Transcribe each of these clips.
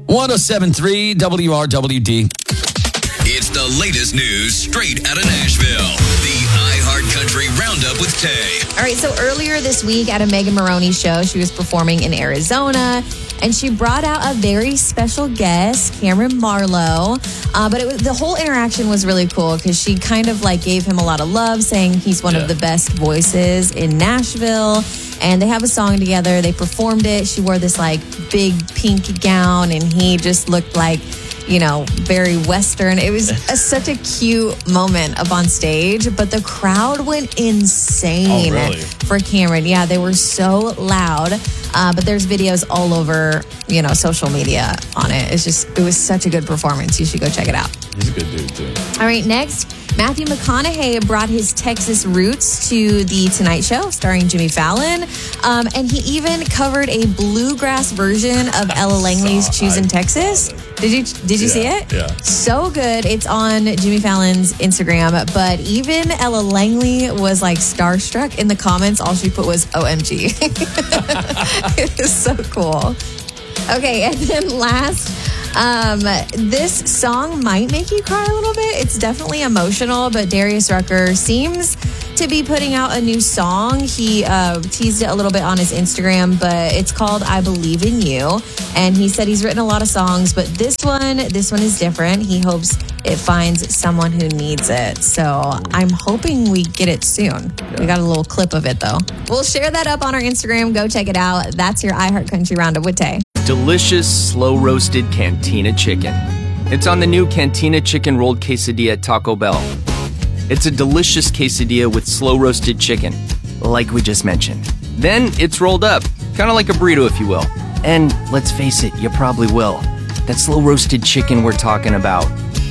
107.3 WRWD. It's the latest news straight out of Nashville. The iHeartCountry Roundup with Tay. All right, so earlier this week at a Megan Maroney show, she was performing in Arizona, and she brought out a very special guest, Cameron Marlowe. But the whole interaction was really cool because she kind of like gave him a lot of love, saying he's one of the best voices in Nashville. And they have a song together. They performed it. She wore this like big pink gown, and he just looked like, you know, very Western. It was such a cute moment up on stage, but the crowd went insane for Cameron. Yeah, they were so loud. But there's videos all over, you know, social media on it. It was such a good performance. You should go check it out. He's a good dude, too. All right, next, Matthew McConaughey brought his Texas roots to The Tonight Show, starring Jimmy Fallon. And he even covered a bluegrass version of Ella Langley's Choosing Texas. Did you see it? Yeah. So good. It's on Jimmy Fallon's Instagram. But even Ella Langley was like starstruck in the comments. All she put was OMG. It was so cool. Okay, and then last, this song might make you cry a little bit. It's definitely emotional, but Darius Rucker seems to be putting out a new song. He teased it a little bit on his Instagram, but it's called I Believe in You. And he said he's written a lot of songs, but this one is different. He hopes it finds someone who needs it. So I'm hoping we get it soon. We got a little clip of it, though. We'll share that up on our Instagram. Go check it out. That's your iHeartCountry Roundup with Tay. Delicious, slow-roasted Cantina chicken. It's on the new Cantina chicken rolled quesadilla at Taco Bell. It's a delicious quesadilla with slow-roasted chicken, like we just mentioned. Then it's rolled up, kind of like a burrito, if you will. And let's face it, you probably will. That slow-roasted chicken we're talking about.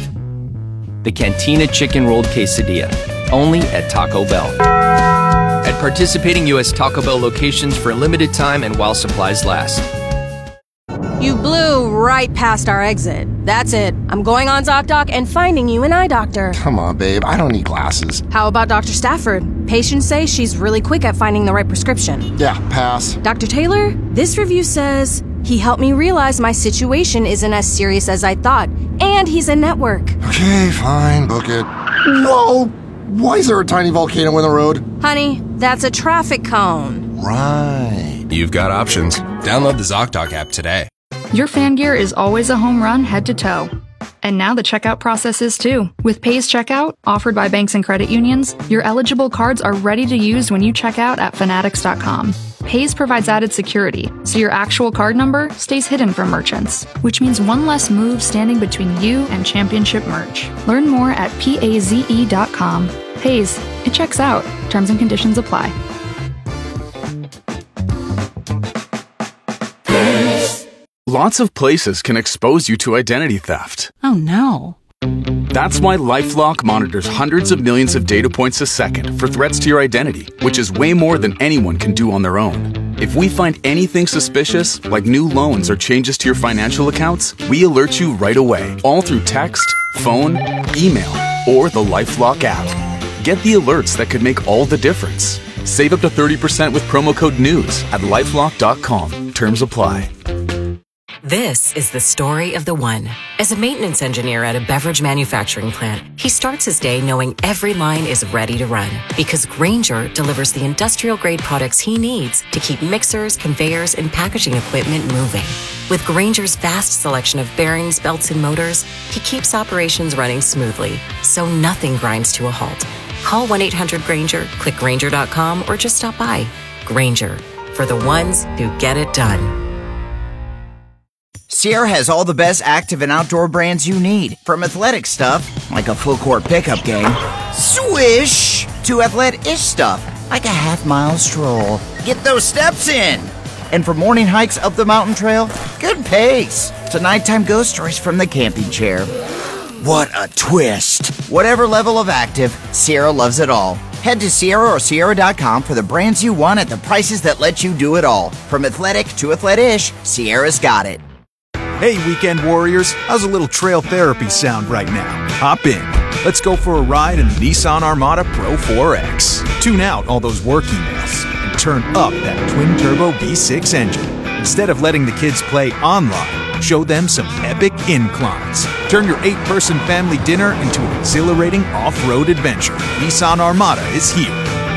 The Cantina chicken rolled quesadilla, only at Taco Bell. At participating U.S. Taco Bell locations for a limited time and while supplies last. You blew right past our exit. That's it. I'm going on ZocDoc and finding you an eye doctor. Come on, babe. I don't need glasses. How about Dr. Stafford? Patients say she's really quick at finding the right prescription. Yeah, pass. Dr. Taylor? This review says he helped me realize my situation isn't as serious as I thought, and he's in network. Okay, fine. Book it. Whoa! Why is there a tiny volcano in the road? Honey, that's a traffic cone. Right. You've got options. Download the ZocDoc app today. Your fan gear is always a home run head to toe. And now the checkout process is too. With Pays Checkout, offered by banks and credit unions, your eligible cards are ready to use when you check out at Fanatics.com. Pays provides added security, so your actual card number stays hidden from merchants, which means one less move standing between you and championship merch. Learn more at PAZE.com. Pays, it checks out. Terms and conditions apply. Lots of places can expose you to identity theft. Oh no. That's why LifeLock monitors hundreds of millions of data points a second for threats to your identity, which is way more than anyone can do on their own. If we find anything suspicious, like new loans or changes to your financial accounts, we alert you right away, all through text, phone, email, or the LifeLock app. Get the alerts that could make all the difference. Save up to 30% with promo code NEWS at LifeLock.com. Terms apply. This is the story of the one. As a maintenance engineer at a beverage manufacturing plant, he starts his day knowing every line is ready to run because Grainger delivers the industrial-grade products he needs to keep mixers, conveyors, and packaging equipment moving. With Grainger's vast selection of bearings, belts, and motors, he keeps operations running smoothly, so nothing grinds to a halt. Call 1-800-GRAINGER, click Grainger.com, or just stop by. Grainger, for the ones who get it done. Sierra has all the best active and outdoor brands you need. From athletic stuff, like a full-court pickup game, swish, to athlete-ish stuff, like a half-mile stroll. Get those steps in. And for morning hikes up the mountain trail, good pace. To nighttime ghost stories from the camping chair. What a twist. Whatever level of active, Sierra loves it all. Head to Sierra or Sierra.com for the brands you want at the prices that let you do it all. From athletic to athlete-ish, Sierra's got it. Hey, weekend warriors, how's a little trail therapy sound right now? Hop in. Let's go for a ride in the Nissan Armada Pro 4X. Tune out all those work emails and turn up that twin-turbo V6 engine. Instead of letting the kids play online, Show them some epic inclines. Turn your 8-person family dinner into an exhilarating off-road adventure. Nissan Armada is here.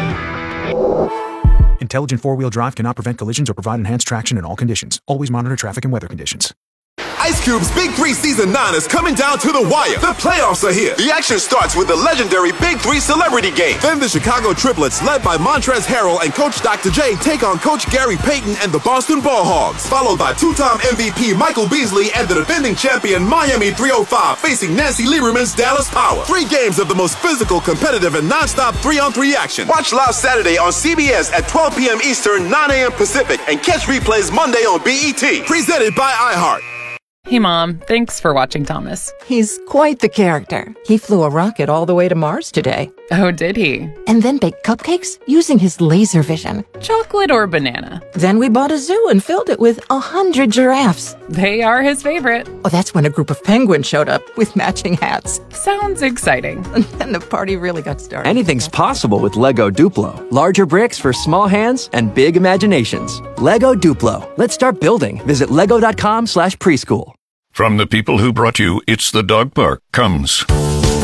Intelligent 4-wheel drive cannot prevent collisions or provide enhanced traction in all conditions. Always monitor traffic and weather conditions. Ice Cube's Big 3 Season 9 is coming down to the wire. The playoffs are here. The action starts with the legendary Big 3 Celebrity Game. Then the Chicago Triplets, led by Montrezl Harrell and Coach Dr. J, take on Coach Gary Payton and the Boston Ball Hogs. Followed by two-time MVP Michael Beasley and the defending champion Miami 305 facing Nancy Lieberman's Dallas Power. 3 games of the most physical, competitive, and non-stop 3-on-3 action. Watch live Saturday on CBS at 12 p.m. Eastern, 9 a.m. Pacific, and catch replays Monday on BET. Presented by iHeart. Hey, Mom. Thanks for watching Thomas. He's quite the character. He flew a rocket all the way to Mars today. Oh, did he? And then baked cupcakes using his laser vision. Chocolate or banana? Then we bought a zoo and filled it with 100 giraffes. They are his favorite. Oh, that's when a group of penguins showed up with matching hats. Sounds exciting. And then the party really got started. Anything's possible with Lego Duplo. Larger bricks for small hands and big imaginations. Lego Duplo. Let's start building. Visit lego.com/preschool. From the people who brought you It's the Dog Park comes